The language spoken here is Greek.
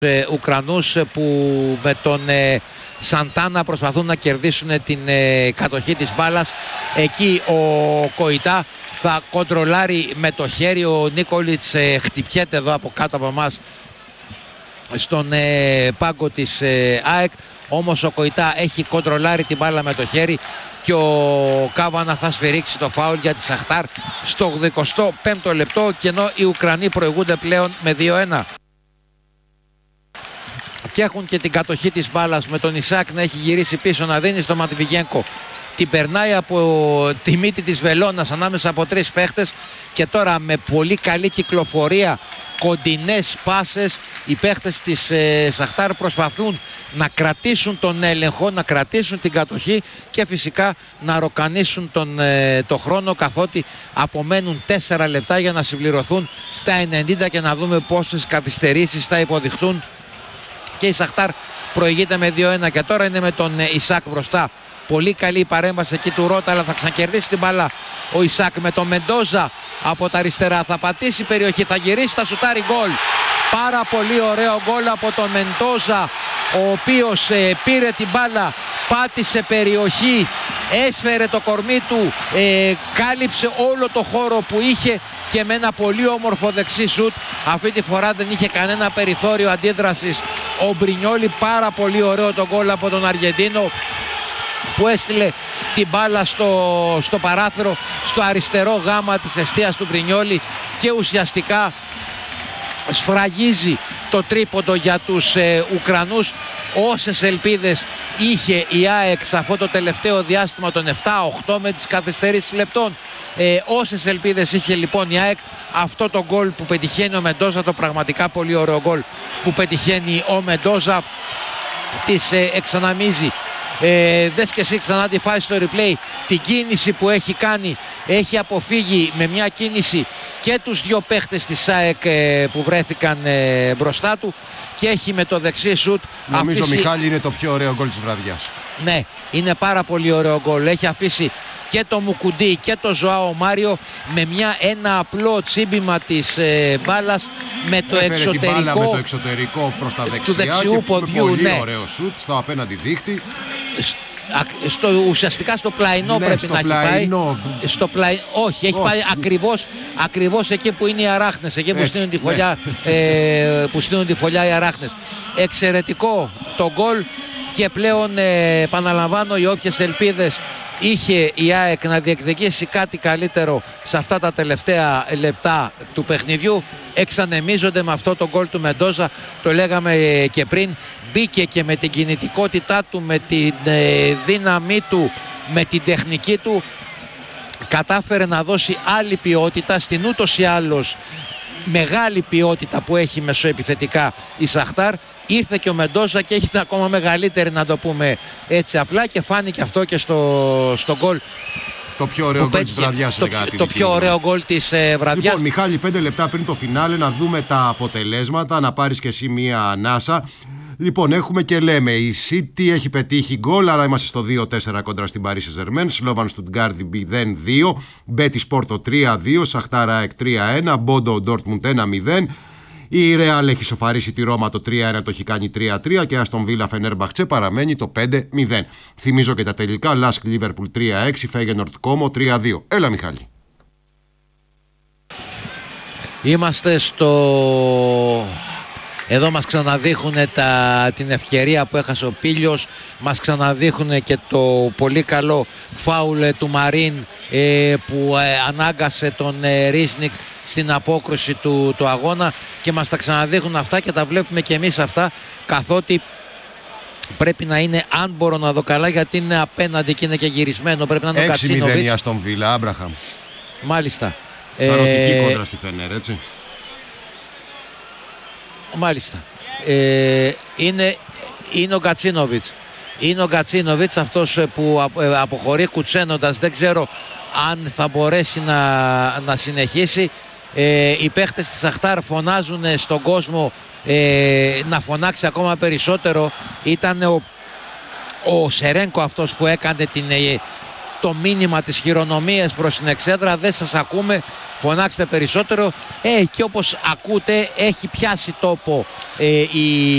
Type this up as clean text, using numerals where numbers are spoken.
Ουκρανούς που με τον Σαντάνα προσπαθούν να κερδίσουν την κατοχή της μπάλας. Εκεί ο Κοϊτά θα κοντρολάρει με το χέρι. Ο Νίκολιτς χτυπιέται εδώ από κάτω από εμάς στον πάγκο της ΑΕΚ. Όμως ο Κοϊτά έχει κοντρολάρει την μπάλα με το χέρι και ο Κάβανα θα σφυρίξει το φάουλ για τη Σαχτάρ στο 85ο λεπτό, και ενώ οι Ουκρανοί προηγούνται πλέον με 2-1 και έχουν και την κατοχή της μπάλας, με τον Ισάκ να έχει γυρίσει πίσω, να δίνει στο Ματβιγένκο, την περνάει από τη μύτη της βελόνας ανάμεσα από τρεις παίχτες, και τώρα με πολύ καλή κυκλοφορία, κοντινές πάσες, οι παίχτες της Σαχτάρ προσπαθούν να κρατήσουν τον έλεγχο, να κρατήσουν την κατοχή και φυσικά να ροκανίσουν το χρόνο, καθότι απομένουν 4 λεπτά για να συμπληρωθούν τα 90 και να δούμε πόσες καθυστερήσεις θα υποδειχθούν. Και η Σαχτάρ προηγείται με 2-1 και τώρα είναι με τον Ισάκ μπροστά. Πολύ καλή η παρέμβαση εκεί του Ρώτα, αλλά θα ξανακερδίσει την μπάλα ο Ισάκ με τον Μεντόζα από τα αριστερά. Θα πατήσει περιοχή, θα γυρίσει, θα σουτάρει γκολ. Πάρα πολύ ωραίο γκολ από τον Μεντόζα, ο οποίος πήρε την μπάλα, πάτησε περιοχή, έσφερε το κορμί του, κάλυψε όλο το χώρο που είχε και με ένα πολύ όμορφο δεξί σουτ. Αυτή τη φορά δεν είχε κανένα περιθώριο αντίδρασης ο Μπρινιόλι. Πάρα πολύ ωραίο το γκολ από τον Αργεντίνο, που έστειλε την μπάλα στο παράθυρο, στο αριστερό γάμα της εστίας του Μπρινιόλι, και ουσιαστικά σφραγίζει το τρίποντο για τους Ουκρανούς. Όσες ελπίδες είχε η ΑΕΚ σε αυτό το τελευταίο διάστημα των 7-8 με τις καθυστερήσεις λεπτών, όσες ελπίδες είχε λοιπόν η ΑΕΚ, αυτό το γκολ που πετυχαίνει ο Μεντόζα, το πραγματικά πολύ ωραίο γκολ που πετυχαίνει ο Μεντόζα, της εξαναμίζει. Δες και εσύ ξανά τη φάση στο replay, την κίνηση που έχει κάνει. Έχει αποφύγει με μια κίνηση και τους δύο παίχτες της ΑΕΚ που βρέθηκαν μπροστά του, και έχει με το δεξί σουτ νομίζω αφήσει... Μιχάλη είναι το πιο ωραίο γκολ της βραδιάς. Ναι, είναι πάρα πολύ ωραίο γκολ. Έχει αφήσει και το Μουκουντή και το Ζωάο Μάριο με ένα απλό τσίμπημα της μπάλας με το εξωτερικό, την μπάλα με το εξωτερικό προς τα δεξιά, του δεξιού και ποδιού, πολύ ναι, ωραίο σουτ στο απέναντι δίχτυ. Ουσιαστικά στο πλαϊνό, ναι, πρέπει να πλαϊνό. Έχει πάει. Όχι, έχει πάει ακριβώς εκεί που είναι οι αράχνες, εκεί που στείνουν τη φωλιά, που στείνουν τη φωλιά οι αράχνες. Εξαιρετικό το γκολ, και πλέον επαναλαμβάνω, οι όποιες ελπίδες είχε η ΑΕΚ να διεκδικήσει κάτι καλύτερο σε αυτά τα τελευταία λεπτά του παιχνιδιού, εξανεμίζονται με αυτό το γκολ του Μεντόζα. Το λέγαμε και πριν, μπήκε και με την κινητικότητά του, με την δύναμή του, με την τεχνική του, κατάφερε να δώσει άλλη ποιότητα στην ούτως ή άλλως μεγάλη ποιότητα που έχει μεσοεπιθετικά η Σαχτάρ. Ήρθε και ο Μεντόζα και έχει την ακόμα μεγαλύτερη, να το πούμε έτσι απλά, και φάνηκε αυτό και στο γκολ. Το πιο ωραίο γκολ της βραδιάς. Το πιο ωραίο γκολ της βραδιάς. Λοιπόν, Μιχάλη, 5 λεπτά πριν το φινάλε, να δούμε τα αποτελέσματα, να πάρεις και εσύ μία ανάσα. Λοιπόν, έχουμε και λέμε, η City έχει πετύχει γκολ, αλλά είμαστε στο 2-4 κόντρα στην Paris Saint-Germain. Σλόβαν Στουτγκάρδι 0-2, Μπέτις Πόρτο 3-2, Σαχτάρα ΑΕΚ 3-1, Μπόντο Ντόρτμουντ 1-0. Η Ρεάλ έχει σοφαρίσει τη Ρώμα, το 3-1 το έχει κάνει 3-3, και Αστον Βίλα Φενέρμπαχτσε παραμένει το 5-0. Θυμίζω και τα τελικά, Λάσκ Λίβερπουλ 3-6, Φέγενορτ Κόμο 3-2. Έλα Μιχάλη. Είμαστε εδώ μας ξαναδείχνουν την ευκαιρία που έχασε ο Πίλιος, μας ξαναδείχνουν και το πολύ καλό φάουλ του Μαρίν που ανάγκασε τον Ρίσνικ στην απόκρουση του αγώνα, και μας τα ξαναδείχνουν αυτά και τα βλέπουμε και εμείς αυτά, καθότι πρέπει να είναι, αν μπορώ να δω καλά, γιατί είναι απέναντι και είναι και γυρισμένο, πρέπει να είναι ο Κατσίνοβιτς. 6-0 η Αστον Βίλα, Άμπραχαμ. Μάλιστα. Σαρωτική κόντρα στη Φενέρ, έτσι. Μάλιστα. Είναι ο Γκατσίνοβιτς. Είναι ο Γκατσίνοβιτς αυτός που αποχωρεί κουτσένοντας. Δεν ξέρω αν θα μπορέσει να συνεχίσει. Οι παίχτες της Σαχτάρ φωνάζουν στον κόσμο να φωνάξει ακόμα περισσότερο. Ήταν ο Σερένκο αυτός που έκανε το μήνυμα της χειρονομίας προς την εξέδρα. Δεν σας ακούμε, φωνάξτε περισσότερο. Και όπως ακούτε, έχει πιάσει τόπο η